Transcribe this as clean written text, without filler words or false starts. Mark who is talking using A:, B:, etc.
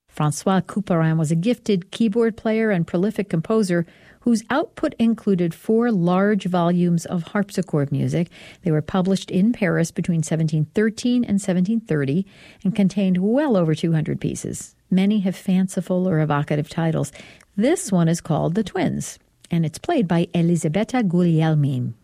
A: François Couperin was a gifted keyboard player and prolific composer whose output included 4 large volumes of harpsichord music. They were published in Paris between 1713 and 1730 and contained well over 200 pieces. Many have fanciful or evocative titles. This one is called The Twins, and it's played by Elisabetta Guglielmin.